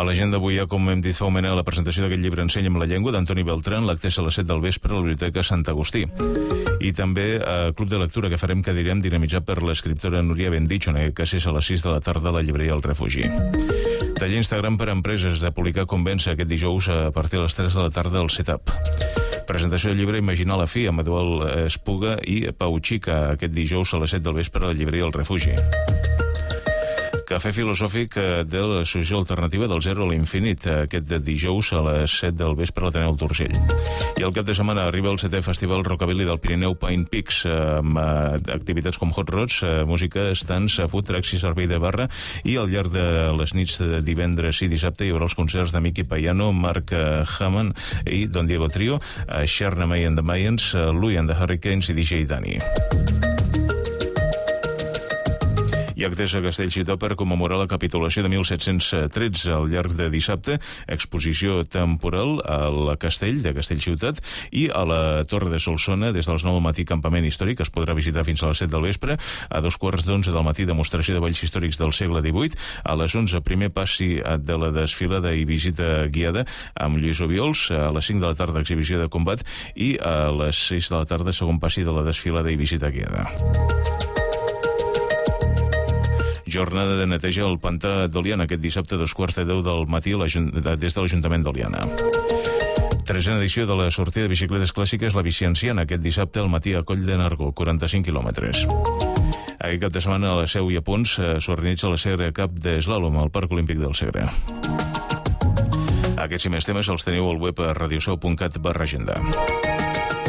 A l'agenda avui hi ha, com hem dit fa un moment, la presentació d'aquest llibre Ensenya'm la llengua, d'Antoni Beltrán, l'acte a les 7 del vespre a la Biblioteca Sant Agustí. I també club de lectura que farem, que direm, dinamitzat per l'escriptora Núria Bendicho, en aquest cas és a les 6 de la tarda a la llibreria El Refugi. Taller Instagram per a empreses de publicar Convença aquest dijous a partir de les 3 de la tarda al Setup. Presentació del llibre Imaginar la fi amb Eduard Espuga i Pau Xica aquest dijous a les 7 del vespre a la llibreria El Refugi. Cafè filosòfic de l'associació alternativa del zero a l'infinit aquest dijous a les 7 del vespre a l'Ateneu d'Urgell. I al cap de setmana arriba el 7è Festival Rockabilly del Pirineu Pine Peaks amb activitats com Hot Rods, música, stands, food trucks i servei de barra, i al llarg de les nits de divendres i dissabte hi haurà els concerts de Miki Payano, Mark Hammond i Don Diego Trio, Sharna May and the Mayans, Louie and the Hurricanes i DJ Dani. I actes a Castellcitó per commemorar la capitulació de 1713 al llarg de dissabte, exposició temporal al castell de Castellciutat i a la Torre de Solsona des de les 9 del matí campament històric, es podrà visitar fins a les 7 del vespre, a 2:45 del matí demostració de balls històrics del segle XVIII, a les 11 primer passi de la desfilada i visita guiada amb Lluís Obiols, a les 5 de la tarda exhibició de combat i a les 6 de la tarda segon passi de la desfilada i visita guiada. Jornada de neteja al pantà d'Oliana aquest dissabte a 2:45 del matí des de l'Ajuntament d'Oliana. 3a edició de la sortida de bicicletes clàssiques La Bicienciana aquest dissabte al matí a Coll de Nargó, 45 quilòmetres. Aquest cap de setmana a la Seu i a Pons s'organitza la Segre Cup d'Eslàlom al Parc Olímpic del Segre. Aquests i més temes els teniu al web a radiosou.cat/agenda.